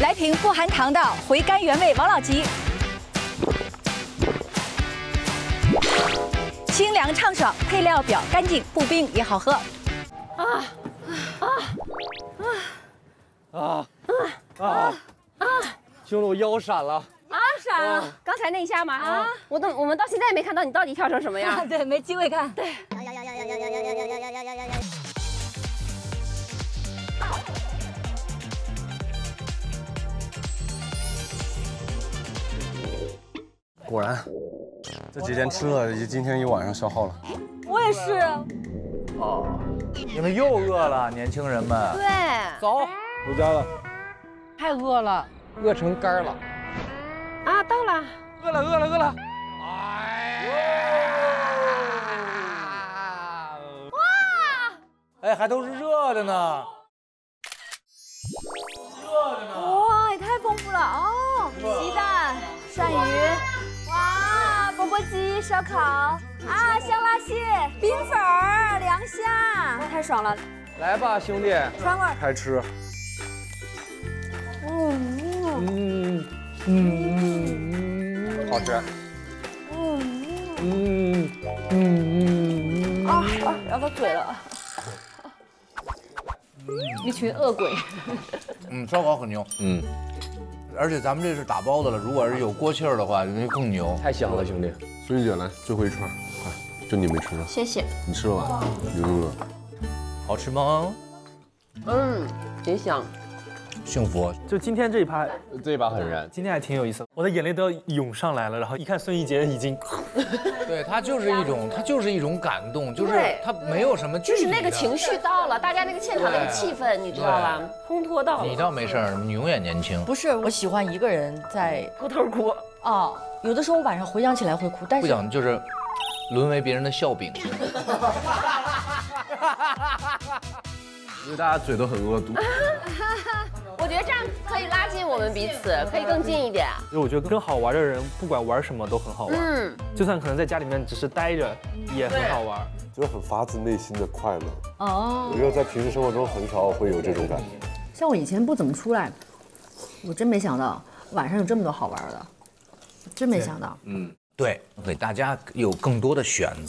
来瓶不含糖的回甘原味王老吉。清凉畅爽，配料表干净，不冰也好喝。 兄弟，我腰闪了。 闪了！刚才那一下吗？我们到现在也没看到你到底跳成什么样。 对，没机会看。对。 果然，这几天吃了，今天一晚上消耗了。 我也是。 哦，你们又饿了，年轻人们。 对， 走，回家了。 太饿了， 饿成干了。 啊，到了。 饿了。 哎，还都是热的呢。 哇，也太丰富了哦！鸡蛋、鳝鱼，哇，钵钵鸡、烧烤啊，香辣蟹、冰粉儿、凉虾，哇，太爽了！ 来吧，兄弟， 川味儿。 开吃。好吃。 咬到嘴了。 一群恶鬼。 烧烤很牛。而且咱们这是打包的了，如果是有锅气儿的话，那就更牛。 太香了，兄弟。 孙女姐来，最后一串，快，就你没吃呢。 谢谢。 你吃了吧？牛肉了。 好吃吗？ 真香。 幸福。 就今天这一趴， 这一把很燃。 今天还挺有意思，我的眼泪都要涌上来了。然后一看孙艺杰已经， 对，它就是一种感动，就是对它没有什么具就体的。 是那个情绪到了，大家那个现场那个气氛，你知道吧？烘托到了。 你倒没事儿，你永远年轻。 不是，我喜欢一个人在偷偷哭。 哦，有的时候晚上回想起来会哭，但不是想就是沦为别人的笑柄。 因为大家嘴都很恶毒。 我觉得这样可以拉近我们彼此，可以更近一点。 因为我觉得跟好玩的人，不管玩什么都很好玩。就算可能在家里面只是待着，也很好玩。 就是很发自内心的快乐。 哦我，觉得在平时生活中很少会有这种感觉。 像我以前不怎么出来，我真没想到晚上有这么多好玩的，真没想到。 对，给大家有更多的选